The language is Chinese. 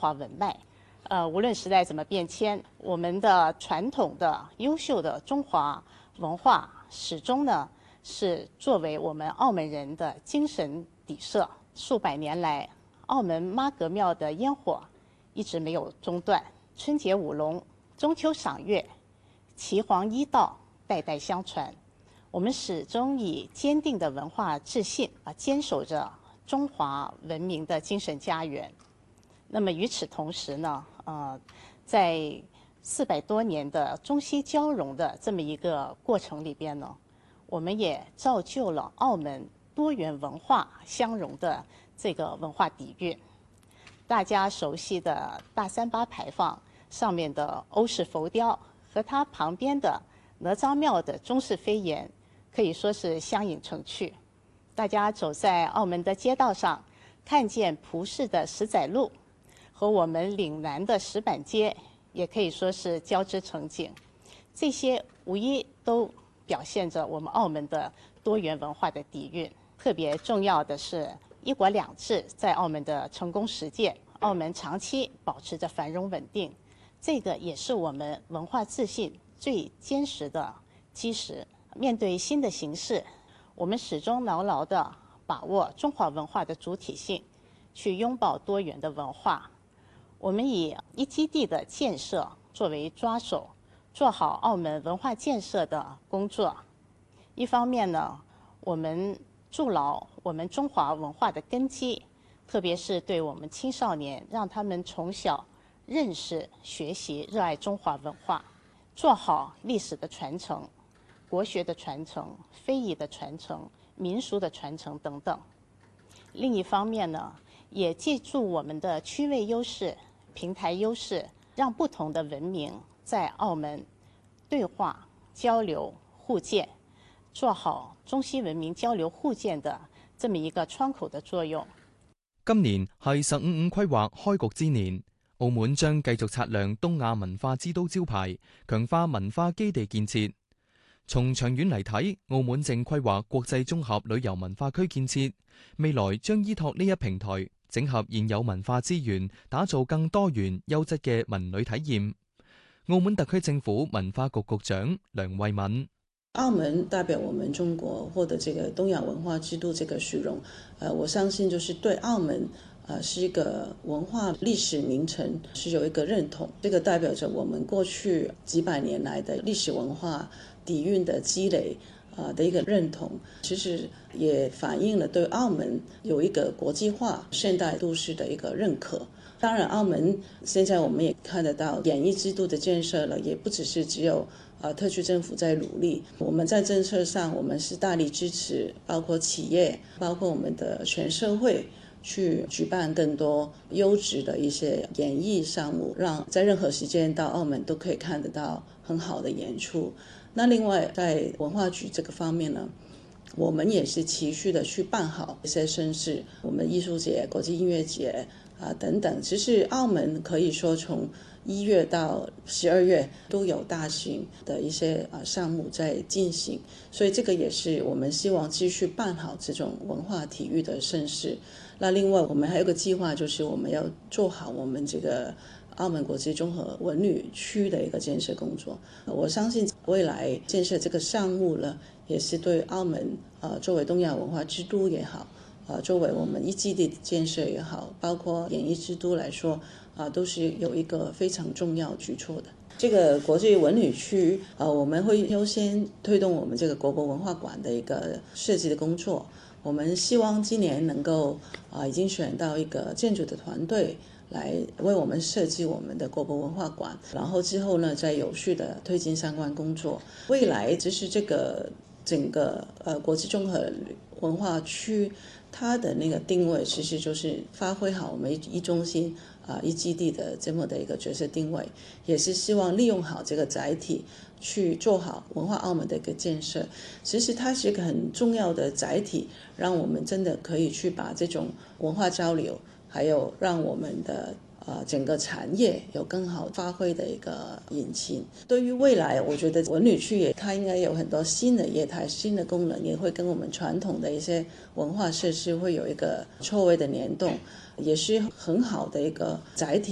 华文脉。无论时代怎么变迁，我们的传统的优秀的中华文化始终呢是作为我们澳门人的精神底色。数百年来，澳门妈阁庙的烟火一直没有中断，春节舞龙、中秋赏月、岐黄医道代代相传。我们始终以坚定的文化自信坚守着中华文明的精神家园。那么与此同时呢，在400多年的中西交融的这么一个过程里边呢，我们也造就了澳门多元文化相融的这个文化底蕴。大家熟悉的大3巴牌坊上面的欧式浮雕和它旁边的哪吒庙的中式飞檐，可以说是相映成趣。大家走在澳门的街道上，看见葡式的石仔路和我们岭南的石板街，也可以说是交织成景。这些无一都表现着我们澳门的多元文化的底蕴。特别重要的是，1国2制在澳门的成功实践，澳门长期保持着繁荣稳定，这个也是我们文化自信最坚实的基石。面对新的形势，我们始终牢牢地把握中华文化的主体性，去拥抱多元的文化。我们以一基地的建设作为抓手，做好澳门文化建设的工作。一方面呢，我们筑牢我们中华文化的根基，特别是对我们青少年，让他们从小认识、学习、热爱中华文化，做好历史的传承、国学的传承、非遗的传承、民俗的传承等等。另一方面呢，也借助我们的区位优势、平台优势，让不同的文明在澳門對話、交流、互鑑，做好中西文明交流互鑑的這麼一個窗口的作用。 今年係15-5規劃開局之年，澳門將繼續擦亮東亞文化之都招牌，強化文化基地建設。從長遠嚟睇，澳門正規劃國際綜合旅遊文化區建設，未來將依託呢一平台，整合現有文化資源，打造更多元優質嘅文旅體驗。澳門特區政府文化局局長梁慧敏： 澳門代表我們中國獲得這個東亞文化之都這個殊榮，我相信就是對澳門是一個文化歷史名城是有一個認同，這個代表着我們過去幾百年來的歷史文化底蘊的積累的一個認同，其實也反映了對澳門有一個國際化現代都市的一個認可。當然澳門現在我們也看得到演藝之都的建設了，也不只有特區政府在努力，我們在政策上我們是大力支持，包括企業，包括我們的全社會去舉辦更多優質的一些演藝項目，讓在任何時間到澳門都可以看得到很好的演出。那另外在文化局這個方面呢，我們也是持續的去辦好一些盛事，我們藝術節、國際音樂節等等。其實澳門可以說從1月到12月都有大型的一些項目在進行，所以這個也是我們希望繼續辦好這種文化體育的盛事。那另外我們還有個計劃，就是我們要做好我們這個澳門國際綜合文旅區的一個建設工作。我相信未來建設這個項目呢，也是對澳門作為東亞文化之都也好，作為我們一基地的建設也好，包括演藝之都來說都是有一個非常重要舉措的。這個國際文旅區我們會優先推動我們這個國博文化館的一個設計的工作。我們希望今年能夠已經選到一個建築的團隊來為我們設計我們的國博文化館，然後之後呢再有序的推進相關工作。未來就是這個整個國際綜合文化區，它的那個定位其實就是發揮好我們一中心一基地的這麼的一個角色定位，也是希望利用好這個載體去做好文化澳門的一個建設。其實它是一個很重要的載體，讓我們真的可以去把這種文化交流，還有讓我們的整個產業有更好發揮的一個引擎。對於未來，我覺得文旅區也它應該有很多新的業態、新的功能，也會跟我們傳統的一些文化設施會有一個錯位的聯動，也是很好的一個載體。